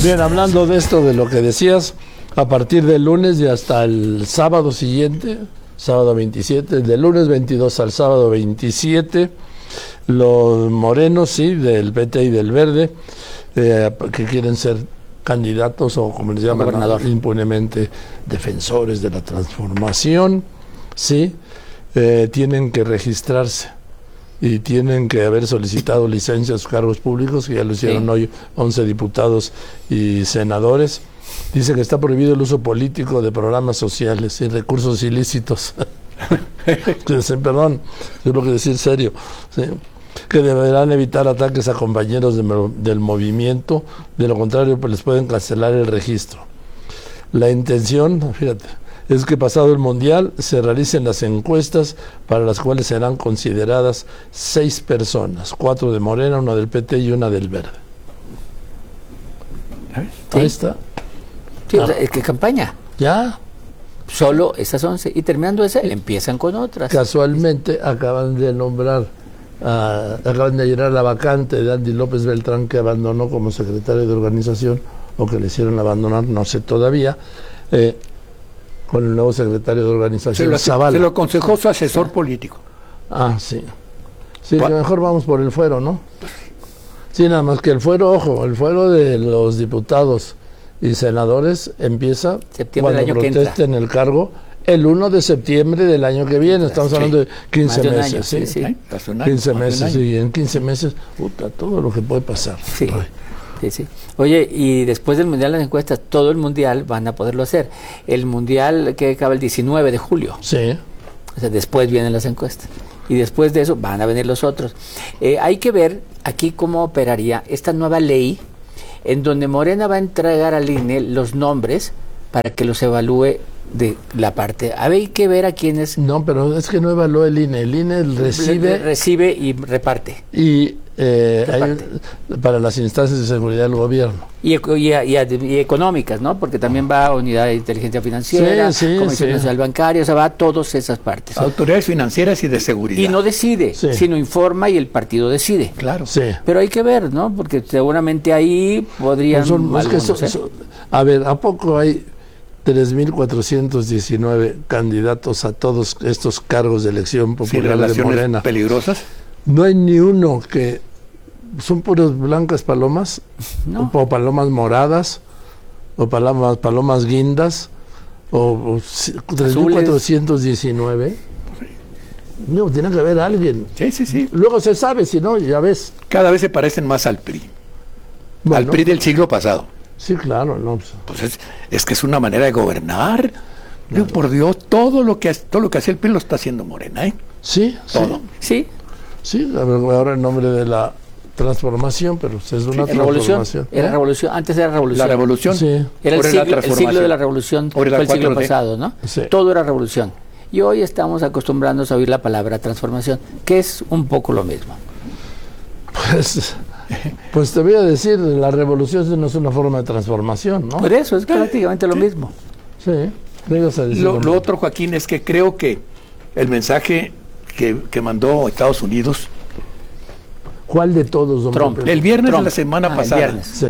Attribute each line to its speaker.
Speaker 1: Bien, hablando de esto, de lo que decías, a partir del lunes y hasta el sábado siguiente, sábado 27, del lunes 22 al sábado 27, los morenos, sí, del PT y del Verde, que quieren ser candidatos o, como les llaman impunemente, defensores de la transformación, sí, tienen que registrarse y tienen que haber solicitado licencia a sus cargos públicos, que ya lo hicieron hoy 11 diputados y senadores. Dice que está prohibido el uso político de programas sociales y recursos ilícitos. Perdón, tengo que decir serio. ¿Sí? Que deberán evitar ataques a compañeros del movimiento, de lo contrario pues les pueden cancelar el registro. La intención, fíjate, es que pasado el Mundial se realicen las encuestas para las cuales serán consideradas 6 personas, 4 de Morena, 1 del PT y 1 del Verde.
Speaker 2: ¿Sí?
Speaker 1: Ahí está.
Speaker 2: Sí, o sea, es que campaña.
Speaker 1: Ya.
Speaker 2: Solo esas 11. Y terminando esa, empiezan con otras.
Speaker 1: Casualmente acaban de nombrar, acaban de llenar la vacante de Andy López Beltrán, que abandonó como secretario de organización, o que le hicieron abandonar, no sé todavía, con el nuevo secretario de organización, Zavala.
Speaker 3: Se lo aconsejó su asesor político.
Speaker 1: Ah, sí. Sí, que mejor vamos por el fuero, ¿no? Sí, nada más que el fuero, ojo, el fuero de los diputados y senadores empieza
Speaker 2: septiembre
Speaker 1: cuando protesten el cargo el 1 de septiembre del año que viene. Estamos hablando de 15 meses, ¿sí?
Speaker 2: Sí.
Speaker 1: 15 meses, sí, en 15 meses, puta, todo lo que puede pasar.
Speaker 2: Sí. Sí, sí. Oye, y después del Mundial, las encuestas, todo el Mundial van a poderlo hacer. El Mundial que acaba el 19 de julio.
Speaker 1: Sí.
Speaker 2: O sea, después vienen las encuestas. Y después de eso van a venir los otros. Hay que ver aquí cómo operaría esta nueva ley en donde Morena va a entregar al INE los nombres para que los evalúe de la parte. Hay que ver a quiénes...
Speaker 1: No, pero es que no evalúa el INE. El INE
Speaker 2: recibe y reparte.
Speaker 1: Y para las instancias de seguridad del gobierno.
Speaker 2: Y económicas, ¿no? Porque también va a Unidad de Inteligencia Financiera, Comisión Nacional Bancaria, o sea, va a todas esas partes.
Speaker 3: Autoridades financieras y de seguridad.
Speaker 2: Y no decide, sino informa y el partido decide.
Speaker 3: Claro.
Speaker 1: Sí.
Speaker 2: Pero hay que ver, ¿no? Porque seguramente ahí podrían...
Speaker 1: a ver, ¿a poco hay 3.419 candidatos a todos estos cargos de elección popular de Morena?
Speaker 3: ¿Peligrosas?
Speaker 1: No hay ni uno que... ¿Son puras blancas palomas?
Speaker 2: No.
Speaker 1: O palomas moradas, o palomas guindas, o 3.419. No, tiene que haber alguien.
Speaker 3: Sí.
Speaker 1: Luego se sabe, si no, ya ves.
Speaker 3: Cada vez se parecen más al PRI.
Speaker 1: Bueno,
Speaker 3: al PRI del siglo pasado.
Speaker 1: Sí, claro. No.
Speaker 3: Pues es que es una manera de gobernar. Claro. Por Dios, todo lo que hacía el PRI lo está haciendo Morena, ¿eh?
Speaker 1: Sí,
Speaker 2: todo. Sí.
Speaker 1: Sí, ahora en nombre de la transformación, pero es una transformación.
Speaker 2: Era revolución, antes era revolución.
Speaker 3: La revolución.
Speaker 1: Sí.
Speaker 2: Era el siglo de la revolución, fue el siglo pasado, ¿no?
Speaker 1: Sí.
Speaker 2: Todo era revolución. Y hoy estamos acostumbrándonos a oír la palabra transformación, que es un poco lo mismo.
Speaker 1: Pues te voy a decir, la revolución no es una forma de transformación, ¿no?
Speaker 2: Por eso es prácticamente lo mismo.
Speaker 1: Sí.
Speaker 3: Lo otro, Joaquín, es que creo que el mensaje que mandó Estados Unidos.
Speaker 1: ¿Cuál de todos,
Speaker 2: Trump.
Speaker 3: El viernes de la semana pasada.
Speaker 1: Sí.